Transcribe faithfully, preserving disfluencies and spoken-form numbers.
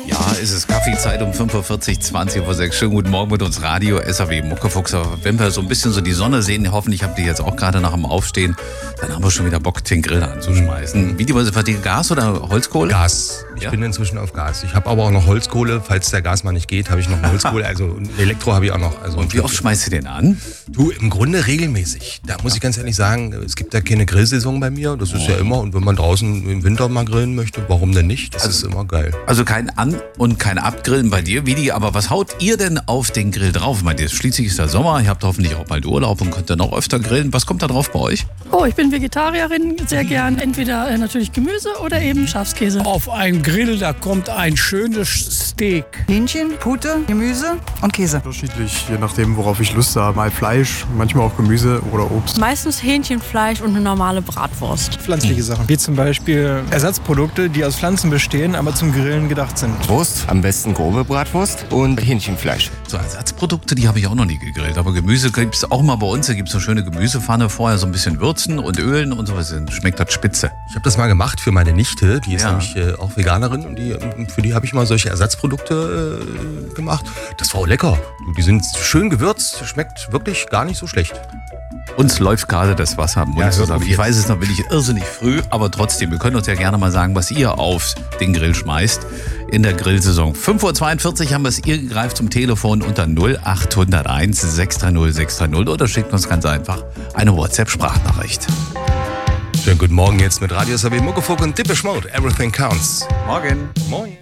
Ja, ist es Kaffeezeit um fünf Uhr vierzig, zwanzig Uhr sechs. Schönen guten Morgen mit uns Radio S A W Muckefuchs. Wenn wir so ein bisschen so die Sonne sehen, hoffentlich habt ihr jetzt auch gerade nach dem Aufstehen, dann haben wir schon wieder Bock, den Grill anzuschmeißen. Wie die Weise verdienen, Gas oder Holzkohle? Gas. Ich ja? bin inzwischen auf Gas. Ich habe aber auch noch Holzkohle. Falls der Gas mal nicht geht, habe ich noch Holzkohle. Also Elektro habe ich auch noch. Also und wie oft schmeißt du den an? Du, im Grunde regelmäßig. Da muss ich ganz ehrlich sagen, es gibt ja keine Grillsaison bei mir. Das ist oh. ja immer. Und wenn man draußen im Winter mal grillen möchte, warum denn nicht? Das also, ist immer geil. Also kein An- und kein Abgrillen bei dir, Vidi. Aber was haut ihr denn auf den Grill drauf? Ich meine, schließlich ist der Sommer. Ihr habt hoffentlich auch bald Urlaub und könnt dann auch öfter grillen. Was kommt da drauf bei euch? Oh, ich bin Vegetarierin. Sehr gern entweder äh, natürlich Gemüse oder eben Schafskäse. Auf einen Grill, da kommt ein schönes Steak. Hähnchen, Pute, Gemüse und Käse. Unterschiedlich, je nachdem, worauf ich Lust habe. Mal Fleisch, manchmal auch Gemüse oder Obst. Meistens Hähnchenfleisch und eine normale Bratwurst. Pflanzliche Sachen, wie zum Beispiel Ersatzprodukte, die aus Pflanzen bestehen, aber zum Grillen gedacht sind. Wurst, am besten grobe Bratwurst und Hähnchenfleisch. So Ersatzprodukte, die habe ich auch noch nie gegrillt. Aber Gemüse gibt es auch mal bei uns. Da gibt es so schöne Gemüsepfanne, vorher so ein bisschen würzen und ölen und sowas. Dann schmeckt das spitze. Ich habe das mal gemacht für meine Nichte, die ist ja. nämlich äh, auch Veganerin und die, für die habe ich mal solche Ersatzprodukte äh, gemacht. Das war auch lecker. Die sind schön gewürzt, schmeckt wirklich gar nicht so schlecht. Uns läuft gerade das Wasser am Mund ja, zusammen. Ich weiß es noch, bin ich irrsinnig früh, aber trotzdem, wir können uns ja gerne mal sagen, was ihr auf den Grill schmeißt in der Grillsaison. fünf Uhr zweiundvierzig haben wir es, ihr greift zum Telefon unter null acht null eins sechs drei null sechs drei null oder schickt uns ganz einfach eine WhatsApp-Sprachnachricht. Schönen guten Morgen jetzt mit Radio S A W Muckefuchs und Depeche Mode. Everything counts. Morgen. Moin.